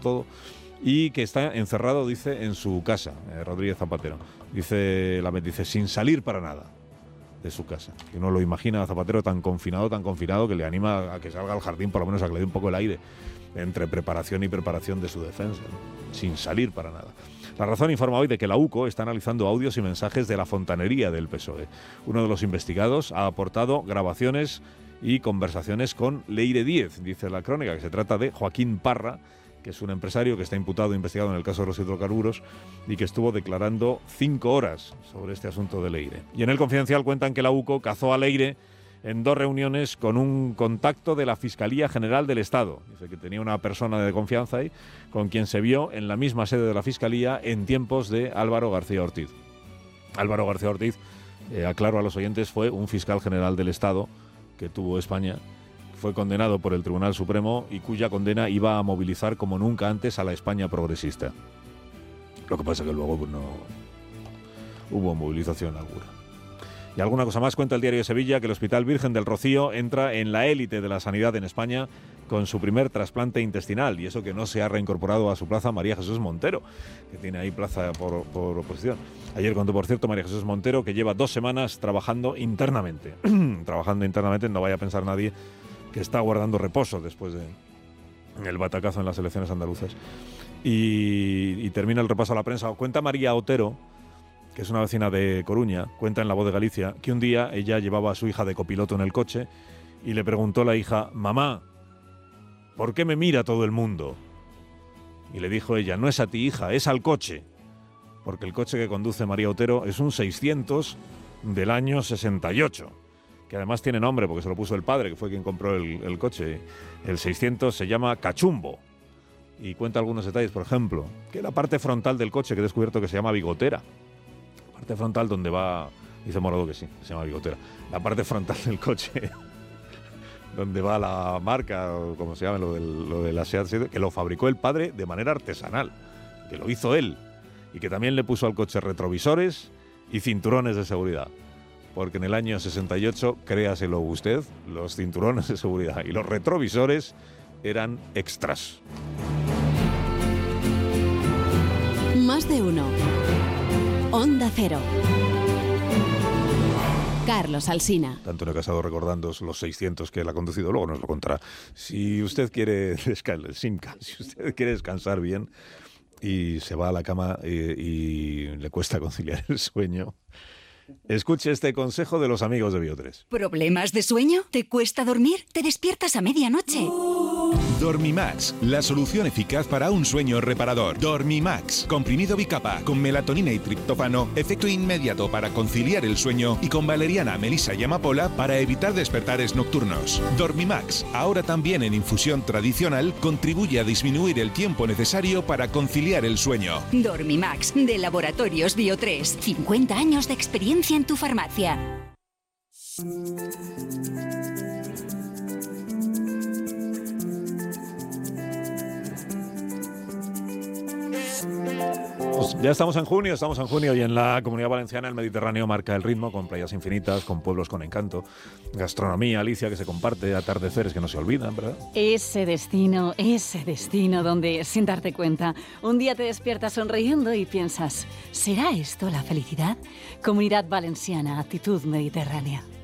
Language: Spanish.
todo, y que está encerrado, dice, en su casa, Rodríguez Zapatero. Dice, sin salir para nada de su casa. Que uno lo imagina a Zapatero tan confinado, que le anima a que salga al jardín, por lo menos a que le dé un poco el aire, entre preparación y preparación de su defensa, ¿no? Sin salir para nada. La Razón informa hoy de que la UCO está analizando audios y mensajes de la fontanería del PSOE. Uno de los investigados ha aportado grabaciones y conversaciones con Leire Díez, dice la crónica, que se trata de Joaquín Parra, que es un empresario que está imputado e investigado en el caso de los hidrocarburos y que estuvo declarando 5 horas sobre este asunto de Leire. Y en El Confidencial cuentan que la UCO cazó a Leire en 2 reuniones con un contacto de la Fiscalía General del Estado. Dice que tenía una persona de confianza ahí con quien se vio en la misma sede de la Fiscalía en tiempos de Álvaro García Ortiz. Álvaro García Ortiz, aclaro a los oyentes, fue un fiscal general del Estado que tuvo España, fue condenado por el Tribunal Supremo y cuya condena iba a movilizar como nunca antes a la España progresista. Lo que pasa es que luego no hubo movilización alguna. Y alguna cosa más, cuenta el Diario de Sevilla que el Hospital Virgen del Rocío entra en la élite de la sanidad en España con su primer trasplante intestinal, y eso que no se ha reincorporado a su plaza María Jesús Montero, que tiene ahí plaza por oposición. Ayer contó, por cierto, María Jesús Montero, que lleva 2 semanas trabajando internamente. No vaya a pensar nadie que está guardando reposo después del batacazo en las elecciones andaluzas. Y termina el repaso a la prensa. Cuenta María Otero, que es una vecina de Coruña, cuenta en La Voz de Galicia, que un día ella llevaba a su hija de copiloto en el coche y le preguntó a la hija: mamá, ¿por qué me mira todo el mundo? Y le dijo ella: no es a ti, hija, es al coche. Porque el coche que conduce María Otero es un 600 del año 68, que además tiene nombre porque se lo puso el padre, que fue quien compró el coche. El 600 se llama Cachumbo. Y cuenta algunos detalles, por ejemplo, que la parte frontal del coche, que he descubierto que se llama bigotera, parte frontal donde va, dice Morado que sí, se llama bigotera, la parte frontal del coche donde va la marca, o como se llama, lo de la SEAT 7, que lo fabricó el padre de manera artesanal, que lo hizo él, y que también le puso al coche retrovisores y cinturones de seguridad, porque en el año 68, créaselo usted, los cinturones de seguridad y los retrovisores eran extras. Más de uno. Onda Cero. Carlos Alsina. Antonio Casado recordando los 600 que él ha conducido, luego nos lo contará. Si usted quiere descansar bien y se va a la cama y le cuesta conciliar el sueño, escuche este consejo de los amigos de Bio3. ¿Problemas de sueño? ¿Te cuesta dormir? ¿Te despiertas a medianoche? Dormimax, la solución eficaz para un sueño reparador. Dormimax, comprimido bicapa con melatonina y triptófano, efecto inmediato para conciliar el sueño, y con valeriana, melisa y amapola para evitar despertares nocturnos. Dormimax, ahora también en infusión tradicional, contribuye a disminuir el tiempo necesario para conciliar el sueño. Dormimax, de Laboratorios Bio3. 50 años de experiencia en tu farmacia. Pues ya estamos en junio y en la Comunidad Valenciana el Mediterráneo marca el ritmo, con playas infinitas, con pueblos con encanto, gastronomía, Alicia, que se comparte, atardeceres que no se olvidan, ¿verdad? Ese destino donde, sin darte cuenta, un día te despiertas sonriendo y piensas: ¿será esto la felicidad? Comunidad Valenciana, actitud mediterránea.